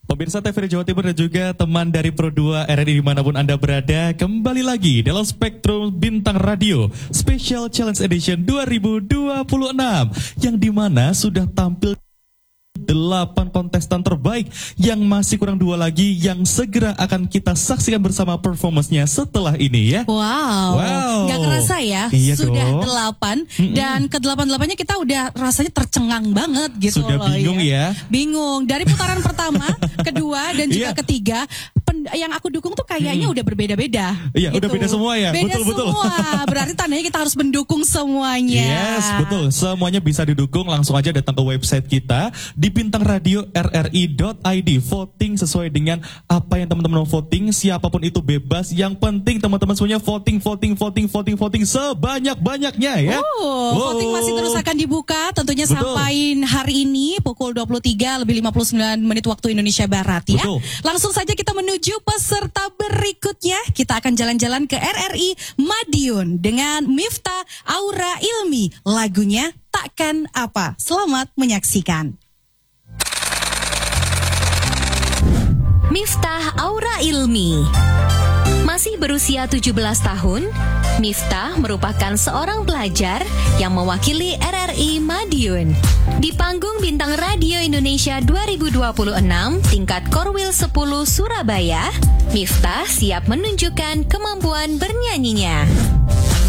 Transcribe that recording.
Pemirsa TVRI Jawa Timur dan juga teman dari Pro 2 RRI dimanapun Anda berada, kembali lagi dalam Spektrum Bintang Radio Special Challenge Edition 2026 yang dimana sudah tampil 8 kontestan terbaik yang masih kurang 2 lagi yang segera akan kita saksikan bersama performance-nya setelah ini ya. Wow. Gak kerasa ya, iya sudah dong. 8 dan ke-8-8-nya kita udah rasanya tercengang banget gitu Sudah loh. bingung ya. Bingung, dari putaran pertama, kedua dan juga Iya. ketiga yang aku dukung tuh kayaknya udah berbeda-beda. Iya, udah beda semua ya. Beda Betul. semua, berarti tandanya kita harus mendukung semuanya. Yes, betul. Semuanya bisa didukung. Langsung aja datang ke website kita di bintangradioRRI.id. Voting sesuai dengan apa yang teman-teman mau voting. Siapapun itu bebas. Yang penting teman-teman semuanya voting sebanyak-banyaknya ya. Voting masih terus akan dibuka tentunya sampai hari ini pukul 23 lebih 59 menit waktu Indonesia Barat ya. Betul. Langsung saja kita menuju peserta berikutnya. Kita akan jalan-jalan ke RRI Madiun dengan Miftah Aura Ilmi. Lagunya Takkan Apa. Selamat menyaksikan. Miftah Aura Ilmi. Masih berusia 17 tahun, Miftah merupakan seorang pelajar yang mewakili RRI Madiun. Di panggung Bintang Radio Indonesia 2026 tingkat Korwil 10 Surabaya, Miftah siap menunjukkan kemampuan bernyanyinya.